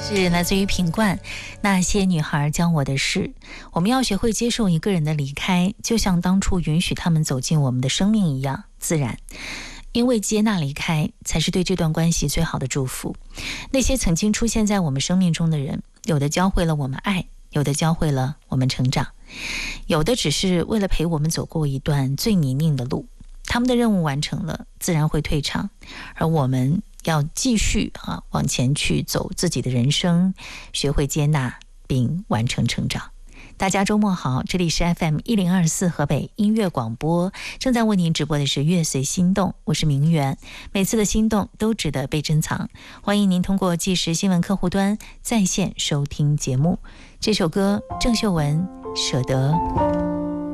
是来自于品冠，那些女孩教我的事。我们要学会接受一个人的离开，就像当初允许他们走进我们的生命一样自然。因为接纳离开，才是对这段关系最好的祝福。那些曾经出现在我们生命中的人，有的教会了我们爱，有的教会了我们成长，有的只是为了陪我们走过一段最泥泞的路。他们的任务完成了，自然会退场，而我们要继续往前去走自己的人生，学会接纳并完成成长。大家周末好，这里是 FM1024 河北音乐广播，正在为您直播的是乐随心动，我是明媛。每次的心动都值得被珍藏，欢迎您通过即时新闻客户端在线收听节目。这首歌郑秀文舍得。